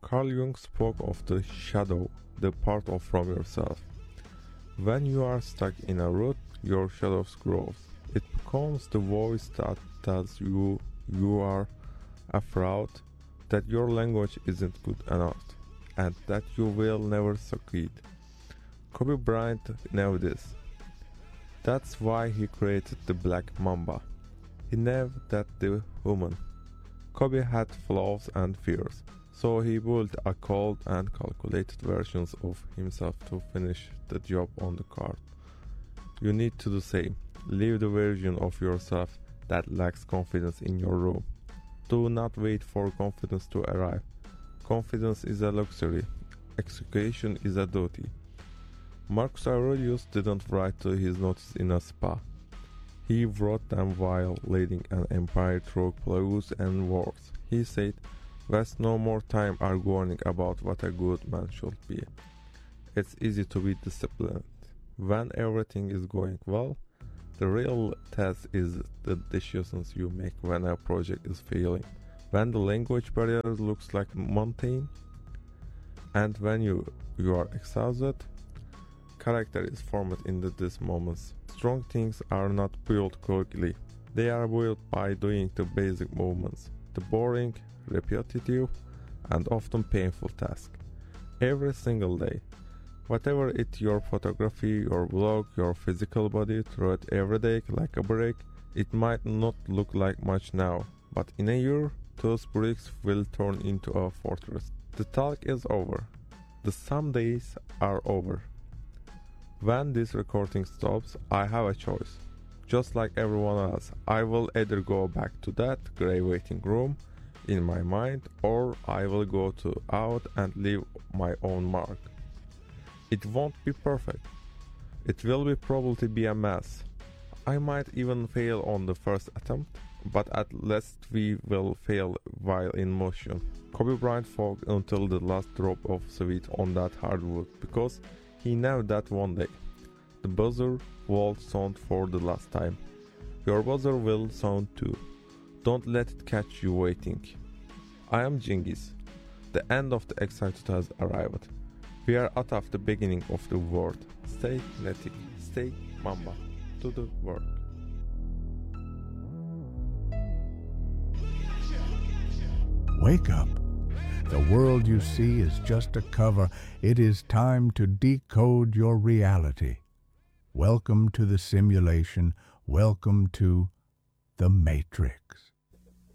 Carl Jung spoke of the shadow, the part of from yourself. When you are stuck in a rut, your shadow grows. It becomes the voice that tells you you are a fraud, that your language isn't good enough, and that you will never succeed. Kobe Bryant knew this. That's why he created the Black Mamba. He knew that the human Kobe had flaws and fears, so he built a cold and calculated versions of himself to finish the job on the court. You need to do the same. Leave the version of yourself that lacks confidence in your room. Do not wait for confidence to arrive. Confidence is a luxury. Execution is a duty. Marcus Aurelius didn't write his notes in a spa. He wrote them while leading an empire through plows and wars. He said, "Waste no more time arguing about what a good man should be. It's easy to be disciplined. When everything is going well, the real test is the decisions you make when a project is failing. When the language barrier looks like mountain, and when you are exhausted, character is formed in these moments. Strong things are not built quickly. They are built by doing the basic movements, the boring, repetitive, and often painful task. Every single day. Whatever it your photography, your blog, your physical body, throw it every day like a brick. It might not look like much now, but in a year, those bricks will turn into a fortress. The talk is over. The some days are over. When this recording stops, I have a choice. Just like everyone else, I will either go back to that grey waiting room in my mind, or I will go out and leave my own mark. It won't be perfect. It will probably be a mess. I might even fail on the first attempt, but at least we will fail while in motion. Kobe Bryant fought until the last drop of sweat on that hardwood because he knew that one day the buzzer will sound for the last time. Your buzzer will sound too. Don't let it catch you waiting. I am Cengiz. The end of the excitement has arrived. We are out of the beginning of the world. Stay kinetic, stay Mamba. To the work. Wake up. The world you see is just a cover. It is time to decode your reality. Welcome to the simulation. Welcome to the Matrix.